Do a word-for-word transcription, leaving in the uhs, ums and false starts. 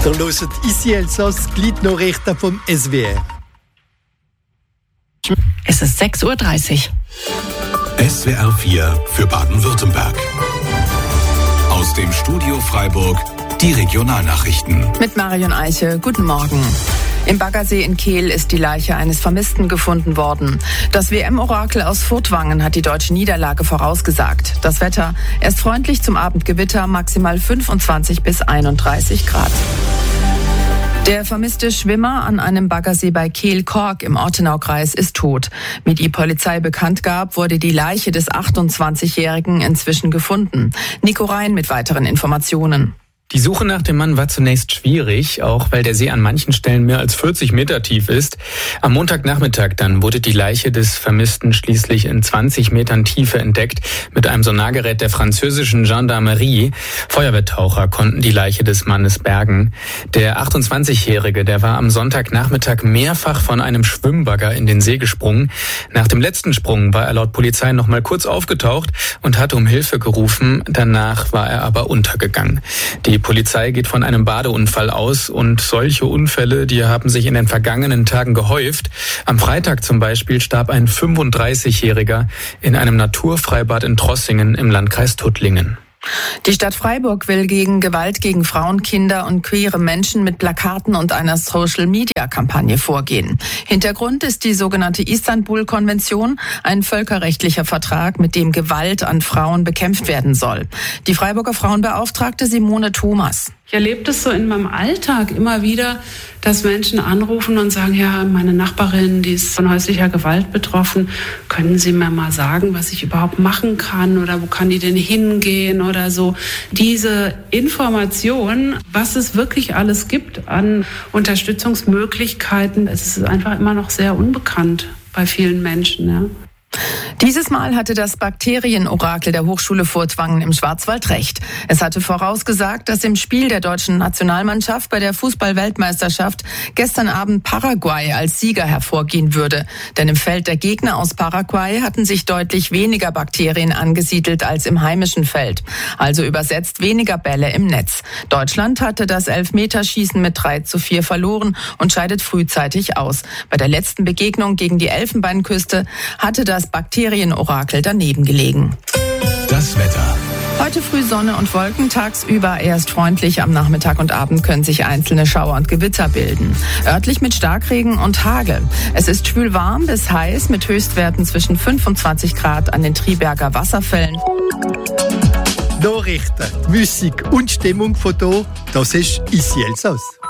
Ihr hört «Ici Elsass», die Nachrichten vom S W R. Es ist sechs Uhr dreißig. S W R vier für Baden-Württemberg. Aus dem Studio Freiburg die Regionalnachrichten. Mit Marion Eiche, guten Morgen. Im Baggersee in Kehl ist die Leiche eines Vermissten gefunden worden. Das W M-Orakel aus Furtwangen hat die deutsche Niederlage vorausgesagt. Das Wetter, erst freundlich zum Abendgewitter, maximal fünfundzwanzig bis einunddreißig Grad. Der vermisste Schwimmer an einem Baggersee bei Kehl-Kork im Ortenaukreis ist tot. Wie die Polizei bekannt gab, wurde die Leiche des achtundzwanzigjährigen inzwischen gefunden. Nico Rhein mit weiteren Informationen. Die Suche nach dem Mann war zunächst schwierig, auch weil der See an manchen Stellen mehr als vierzig Meter tief ist. Am Montagnachmittag dann wurde die Leiche des Vermissten schließlich in zwanzig Metern Tiefe entdeckt mit einem Sonargerät der französischen Gendarmerie. Feuerwehrtaucher konnten die Leiche des Mannes bergen. Der achtundzwanzigjährige, der war am Sonntagnachmittag mehrfach von einem Schwimmbagger in den See gesprungen. Nach dem letzten Sprung war er laut Polizei noch mal kurz aufgetaucht und hatte um Hilfe gerufen. Danach war er aber untergegangen. Die Polizei geht von einem Badeunfall aus und solche Unfälle, die haben sich in den vergangenen Tagen gehäuft. Am Freitag zum Beispiel starb ein fünfunddreißigjähriger in einem Naturfreibad in Trossingen im Landkreis Tuttlingen. Die Stadt Freiburg will gegen Gewalt gegen Frauen, Kinder und queere Menschen mit Plakaten und einer Social-Media-Kampagne vorgehen. Hintergrund ist die sogenannte Istanbul-Konvention, ein völkerrechtlicher Vertrag, mit dem Gewalt an Frauen bekämpft werden soll. Die Freiburger Frauenbeauftragte Simone Thomas. Ich erlebe das so in meinem Alltag immer wieder, dass Menschen anrufen und sagen, ja, meine Nachbarin, die ist von häuslicher Gewalt betroffen, können Sie mir mal sagen, was ich überhaupt machen kann oder wo kann die denn hingehen oder so. Diese Information, was es wirklich alles gibt an Unterstützungsmöglichkeiten, es ist einfach immer noch sehr unbekannt bei vielen Menschen, ja. Dieses Mal hatte das Bakterienorakel der Hochschule Furtwangen im Schwarzwald recht. Es hatte vorausgesagt, dass im Spiel der deutschen Nationalmannschaft bei der Fußball-Weltmeisterschaft gestern Abend Paraguay als Sieger hervorgehen würde. Denn im Feld der Gegner aus Paraguay hatten sich deutlich weniger Bakterien angesiedelt als im heimischen Feld. Also übersetzt weniger Bälle im Netz. Deutschland hatte das Elfmeterschießen mit drei zu vier verloren und scheidet frühzeitig aus. Bei der letzten Begegnung gegen die Elfenbeinküste hatte das Bakterienorakel daneben gelegen. Das Wetter. Heute früh Sonne und Wolken, tagsüber erst freundlich. Am Nachmittag und Abend können sich einzelne Schauer und Gewitter bilden. Örtlich mit Starkregen und Hagel. Es ist schwül warm bis heiß mit Höchstwerten zwischen fünfundzwanzig Grad an den Triberger Wasserfällen. Nachrichten, Musik und Stimmung von hier, das ist «Ici Elsass».